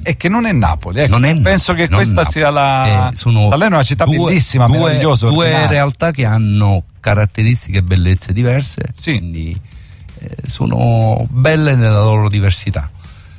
e che non è Napoli. Ecco, non è penso che non questa Napoli. sia la Salerno è una città bellissima, meravigliosa. Due realtà che hanno caratteristiche e bellezze diverse, sì. Quindi sono belle nella loro diversità.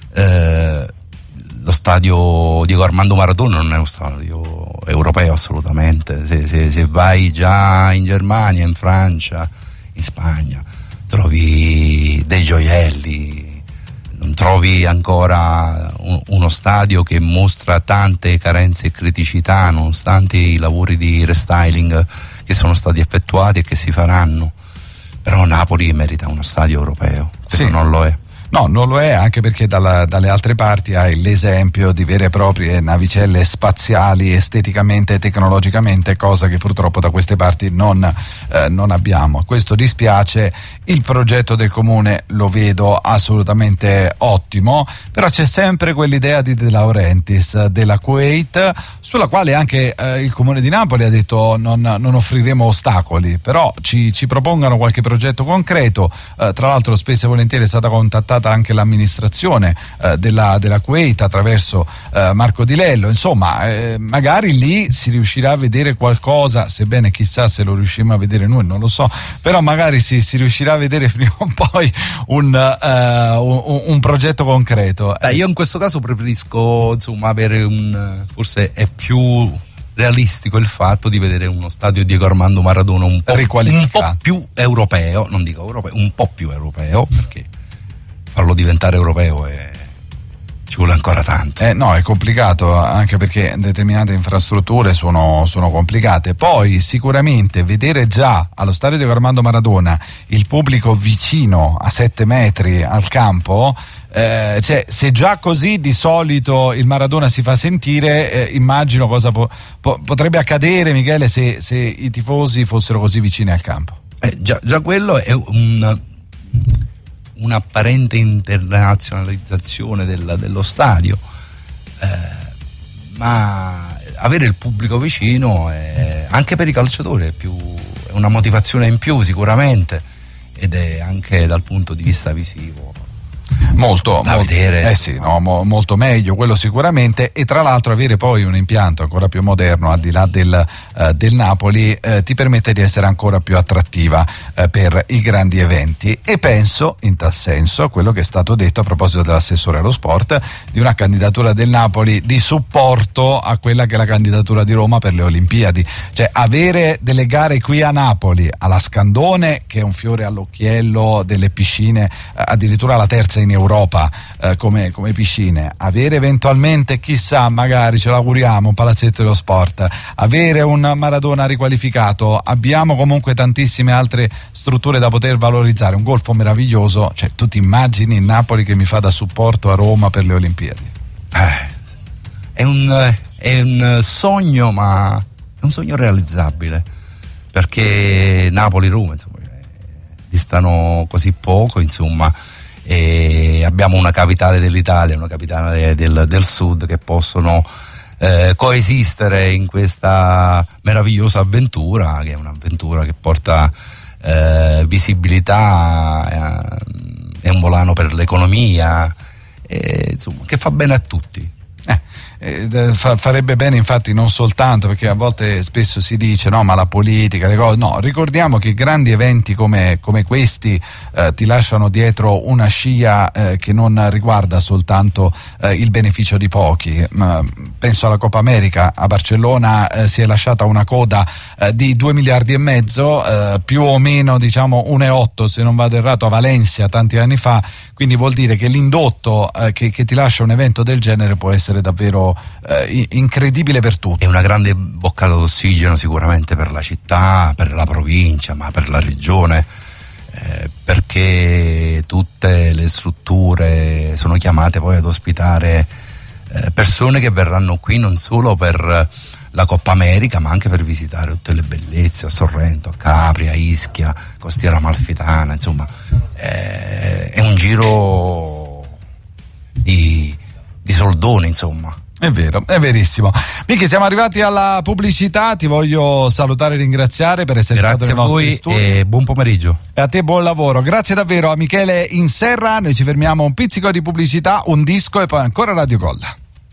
Lo stadio Diego Armando Maradona non è uno stadio europeo assolutamente. Se vai già in Germania, in Francia, in Spagna, trovi dei gioielli, non trovi ancora uno stadio che mostra tante carenze e criticità nonostante i lavori di restyling che sono stati effettuati e che si faranno. Però Napoli merita uno stadio europeo, questo sì. non lo è. No, non lo è, anche perché dalle altre parti hai l'esempio di vere e proprie navicelle spaziali esteticamente e tecnologicamente, cosa che purtroppo da queste parti non abbiamo. Questo dispiace. Il progetto del comune lo vedo assolutamente ottimo, però c'è sempre quell'idea di De Laurentiis, della Kuwait, sulla quale anche il comune di Napoli ha detto non offriremo ostacoli, però ci propongano qualche progetto concreto. Tra l'altro spesso e volentieri è stata contattata anche l'amministrazione della Kuwait attraverso Marco Di Lello, insomma magari lì si riuscirà a vedere qualcosa, sebbene chissà se lo riusciremo a vedere noi, non lo so, però magari si riuscirà a vedere prima o poi un progetto concreto. Io in questo caso preferisco avere forse è più realistico il fatto di vedere uno stadio Diego Armando Maradona un po' più europeo, non dico europeo, un po' più europeo, perché farlo diventare europeo ci vuole ancora tanto. No, è complicato, anche perché determinate infrastrutture sono complicate. Poi sicuramente vedere già allo stadio di Armando Maradona il pubblico vicino a 7 metri al campo, cioè se già così di solito il Maradona si fa sentire, immagino cosa potrebbe accadere, Michele, se i tifosi fossero così vicini al campo. Già quello è un'apparente internazionalizzazione dello stadio, ma avere il pubblico vicino anche per i calciatori è una motivazione in più sicuramente, ed è anche dal punto di vista visivo molto vedere. Molto meglio, quello sicuramente. E tra l'altro avere poi un impianto ancora più moderno al di là del Napoli ti permette di essere ancora più attrattiva per i grandi eventi, e penso in tal senso a quello che è stato detto a proposito dell'assessore allo sport di una candidatura del Napoli di supporto a quella che è la candidatura di Roma per le Olimpiadi, cioè avere delle gare qui a Napoli, alla Scandone, che è un fiore all'occhiello delle piscine, addirittura la terza in Europa come piscine, avere eventualmente, chissà, magari ce l'auguriamo, un palazzetto dello sport, avere un Maradona riqualificato, abbiamo comunque tantissime altre strutture da poter valorizzare, un golfo meraviglioso, cioè tu ti immagini il Napoli che mi fa da supporto a Roma per le Olimpiadi? È un sogno, ma è un sogno realizzabile, perché Napoli e Roma distano così poco, insomma, e abbiamo una capitale dell'Italia, una capitale del sud che possono coesistere in questa meravigliosa avventura, che è un'avventura che porta visibilità, è un volano per l'economia, insomma, che fa bene a tutti. Farebbe bene, infatti, non soltanto perché a volte spesso si dice no, ma la politica, le cose, no, ricordiamo che grandi eventi come questi ti lasciano dietro una scia che non riguarda soltanto il beneficio di pochi. Penso alla Coppa America a Barcellona, si è lasciata una coda di 2 miliardi e mezzo, più o meno 1,8 se non vado errato a Valencia tanti anni fa, quindi vuol dire che l'indotto che ti lascia un evento del genere può essere davvero incredibile per tutti. È una grande boccata d'ossigeno sicuramente per la città, per la provincia, ma per la regione, perché tutte le strutture sono chiamate poi ad ospitare persone che verranno qui non solo per la Coppa America, ma anche per visitare tutte le bellezze a Sorrento, a Capri, a Ischia, Costiera Amalfitana, insomma è un giro di soldoni, insomma. È vero, è verissimo. Michi, siamo arrivati alla pubblicità, ti voglio salutare e ringraziare per essere stato nei nostri studi. Grazie a voi e buon pomeriggio. E a te buon lavoro. Grazie davvero a Michele Inserra, noi ci fermiamo un pizzico di pubblicità, un disco e poi ancora Radio Gol.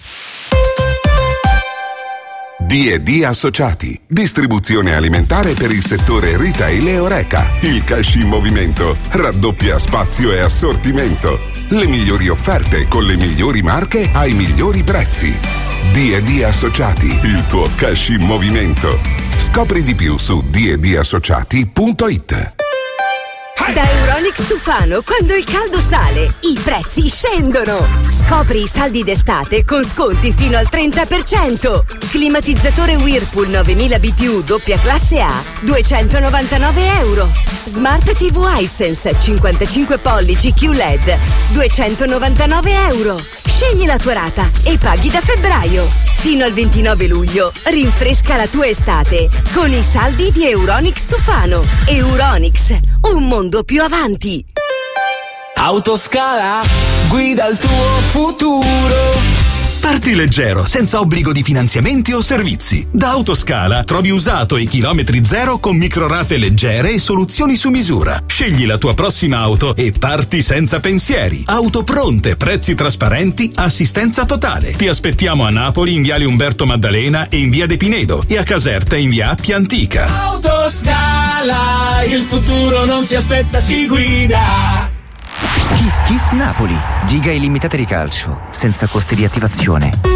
D&D Associati, distribuzione alimentare per il settore retail e Horeca. Il cash in movimento raddoppia spazio e assortimento. Le migliori offerte con le migliori marche ai migliori prezzi. D&D Associati, il tuo cash in movimento. Scopri di più su ddassociati.it. Da Euronics Tufano, quando il caldo sale, i prezzi scendono. Scopri i saldi d'estate con sconti fino al 30%. Climatizzatore Whirlpool 9000 BTU doppia classe A, €299. Smart TV Hisense 55 pollici QLED, €299. Scegli la tua rata e paghi da febbraio. Fino al 29 luglio, rinfresca la tua estate con i saldi di Euronics Tufano. Euronics, un mondo più avanti. Autoscala, guida il tuo futuro. Parti leggero, senza obbligo di finanziamenti o servizi. Da Autoscala trovi usato e chilometri zero con microrate leggere e soluzioni su misura. Scegli la tua prossima auto e parti senza pensieri. Auto pronte, prezzi trasparenti, assistenza totale. Ti aspettiamo a Napoli in viale Umberto Maddalena e in via De Pinedo e a Caserta in via Appia Antica. Autoscala, il futuro non si aspetta, si guida. Kiss Kiss Napoli, giga illimitate di calcio, senza costi di attivazione.